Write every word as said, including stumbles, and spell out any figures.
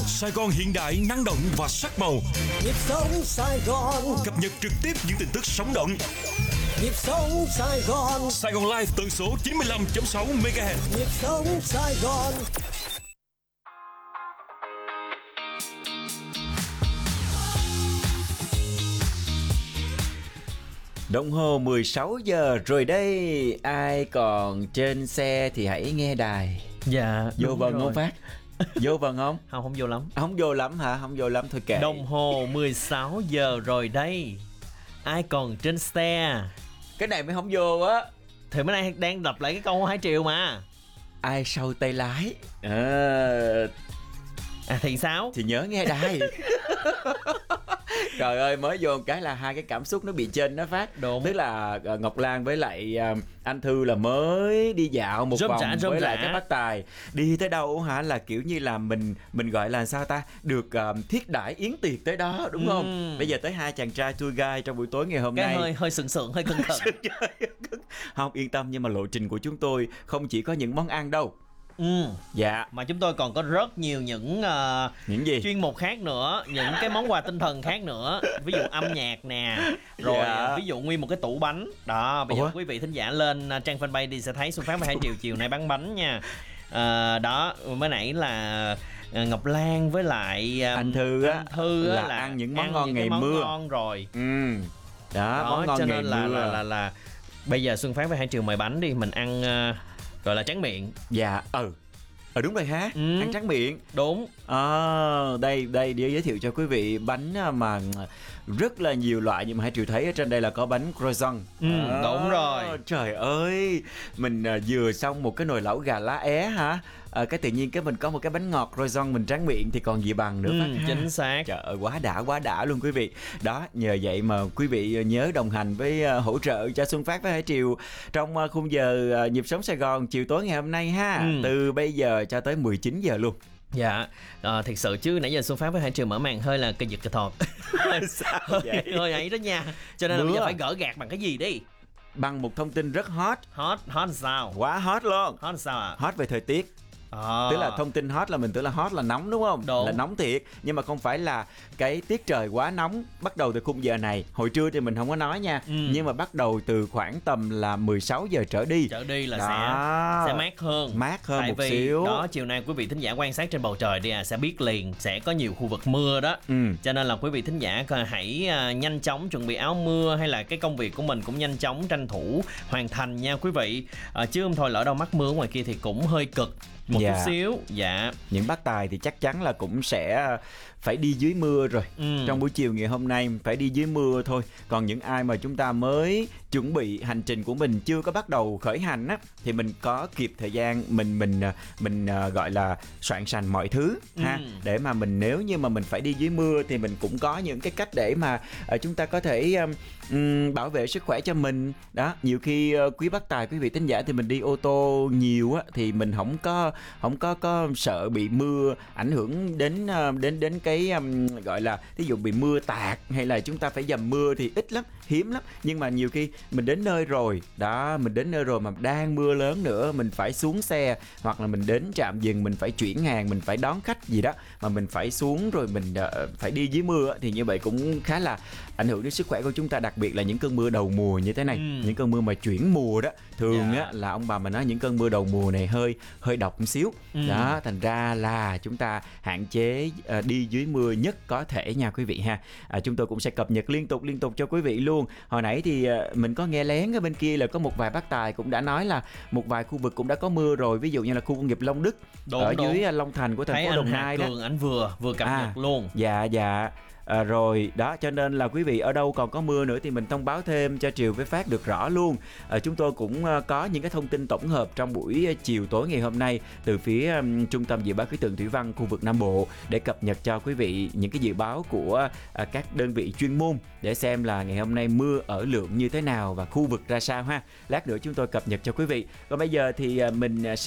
Sài Gòn hiện đại, năng động và sắc màu. Nhịp sống Sài Gòn. Cập nhật trực tiếp những tin tức sống động. Nhịp sống Sài Gòn. Sài Gòn Live tần số chín mươi lăm chấm sáu mê ga héc. Nhịp sống Sài Gòn. Đồng hồ mười sáu giờ rồi đây. Ai còn trên xe thì hãy nghe đài. Dạ. Vô vần không Phát? Vô vần không? Không, không vô lắm. Không vô lắm hả? Không vô lắm thôi kệ. Đồng hồ mười sáu giờ rồi đây. Ai còn trên xe? Cái này mới không vô á. Thì mới đang, đang đọc lại cái câu hai triệu mà. Ai sau tay lái à, À thì sao? thì nhớ nghe đài. Trời ơi, mới vô một cái là hai cái cảm xúc nó bị chênh đó Phát. Đúng. Tức là uh, Ngọc Lan với lại uh, anh Thư là mới đi dạo một Rôm vòng rã, rôm với rã. lại cái bác Tài. Đi tới đâu hả là kiểu như là mình mình gọi là sao ta, được uh, thiết đãi yến tiệc tới đó đúng không? Ừm. Bây giờ tới hai chàng trai tour guide trong buổi tối ngày hôm Cái nay. hơi hơi sượng sượng, hơi cưng khẩn. Không yên tâm, nhưng mà lộ trình của chúng tôi không chỉ có những món ăn đâu. Ừ. Dạ. Mà chúng tôi còn có rất nhiều những uh, Những gì? chuyên mục khác nữa, những cái món quà tinh thần khác nữa. Ví dụ âm nhạc nè, rồi Dạ. ví dụ nguyên một cái tủ bánh. Đó, bây Ủa? giờ quý vị thính giả lên uh, trang fanpage đi sẽ thấy Xuân Phát và hai triệu chiều nay bán bánh nha. Uh, đó, mới nãy là uh, Ngọc Lan với lại um, Anh Thư á, anh Thư á là là ăn những món ăn ngon những ngày cái món mưa. ngon rồi. Ừ. Đó, Đó, món ngon cho ngày nên là, mưa. là là là bây giờ Xuân Phát với hai triệu mời bánh đi, mình ăn uh, gọi là tráng miệng. Dạ, ừ. Ờ đúng rồi ha, Ừ. ăn tráng miệng. Đúng. À, đây đây để giới thiệu cho quý vị bánh mà rất là nhiều loại, nhưng mà hai Triệu thấy ở trên đây là có bánh croissant. Ừ, đúng rồi. Trời ơi, mình à, vừa xong một cái nồi lẩu gà lá é hả? À, cái tự nhiên cái mình có một cái bánh ngọt croissant mình tráng miệng thì còn gì bằng nữa. Ừ, Phát ha? chính xác. Trời ơi, quá đã quá đã luôn quý vị. Đó, nhờ vậy mà quý vị nhớ đồng hành với uh, hỗ trợ cho Xuân Phát với Hải Triều trong uh, khung giờ uh, nhịp sống Sài Gòn chiều tối ngày hôm nay ha. Ừ. Từ bây giờ cho tới mười chín giờ luôn. Dạ, à, thiệt sự chứ nãy giờ Xuân Phát với hai triệu mở màn hơi là cây giật cây thọt. Sao hơi, vậy? hơi ấy đó nha. Cho nên là Bữa. bây giờ phải gỡ gạt bằng cái gì đi. Bằng một thông tin rất hot, Hot, hot sao? quá hot luôn. Hot sao ạ? Hot về thời tiết. À. Tức là thông tin hot là mình tưởng là hot là nóng đúng không? Đúng. Là nóng thiệt. Nhưng mà không phải là cái tiết trời quá nóng bắt đầu từ khung giờ này. Hồi trưa thì mình không có nói nha. Ừ. Nhưng mà bắt đầu từ khoảng tầm là mười sáu giờ trở đi. Trở đi là Đó. sẽ sẽ mát hơn. Mát hơn Tại một vì xíu. đó, chiều nay quý vị thính giả quan sát trên bầu trời đi à, sẽ biết liền sẽ có nhiều khu vực mưa đó. Ừ. Cho nên là quý vị thính giả coi hãy à, nhanh chóng chuẩn bị áo mưa, hay là cái công việc của mình cũng nhanh chóng tranh thủ hoàn thành nha quý vị. À, chứ không thôi lỡ đâu mắc mưa ở ngoài kia thì cũng hơi cực một Dạ. chút xíu. Dạ. Những bác tài thì chắc chắn là cũng sẽ phải đi dưới mưa rồi. Ừ. Trong buổi chiều ngày hôm nay phải đi dưới mưa thôi. Còn những ai mà chúng ta mới chuẩn bị hành trình của mình, chưa có bắt đầu khởi hành á, thì mình có kịp thời gian mình mình mình, mình gọi là soạn sành mọi thứ ha, Ừ. để mà mình nếu như mà mình phải đi dưới mưa thì mình cũng có những cái cách để mà uh, chúng ta có thể um, bảo vệ sức khỏe cho mình. Đó, nhiều khi uh, quý bác tài quý vị thính giả thì mình đi ô tô nhiều á, thì mình không có không có có sợ bị mưa ảnh hưởng đến uh, đến đến cái um, gọi là ví dụ bị mưa tạt, hay là chúng ta phải dầm mưa thì ít lắm, hiếm lắm. Nhưng mà nhiều khi mình đến nơi rồi đó, mình đến nơi rồi mà đang mưa lớn nữa, mình phải xuống xe, hoặc là mình đến trạm dừng mình phải chuyển hàng, mình phải đón khách gì đó mà mình phải xuống rồi mình uh, phải đi dưới mưa á, thì như vậy cũng khá là ảnh hưởng đến sức khỏe của chúng ta, đặc biệt là những cơn mưa đầu mùa như thế này. Ừ. Những cơn mưa mà chuyển mùa đó thường Dạ. á là ông bà mình nói những cơn mưa đầu mùa này hơi hơi độc một xíu. Ừ. Đó, thành ra là chúng ta hạn chế uh, đi dưới mưa nhất có thể nha quý vị ha. À, chúng tôi cũng sẽ cập nhật liên tục liên tục cho quý vị luôn. Hồi nãy thì uh, mình có nghe lén ở bên kia là có một vài bác tài cũng đã nói là một vài khu vực cũng đã có mưa rồi, ví dụ như là khu công nghiệp Long Đức, Đúng, ở đúng. dưới uh, Long Thành của thành Thấy phố anh Đồng Hà Nai đó. Cường ảnh vừa vừa cập À. nhật luôn. Dạ dạ. À, rồi đó, cho nên là quý vị ở đâu còn có mưa nữa thì mình thông báo thêm cho Triều với Phát được rõ luôn. À, chúng tôi cũng uh, có những cái thông tin tổng hợp trong buổi uh, chiều tối ngày hôm nay từ phía um, Trung tâm Dự báo Khí tượng Thủy văn khu vực Nam Bộ, để cập nhật cho quý vị những cái dự báo của uh, các đơn vị chuyên môn, để xem là ngày hôm nay mưa ở lượng như thế nào và khu vực ra sao ha. Lát nữa chúng tôi cập nhật cho quý vị. Còn bây giờ thì uh, mình sẽ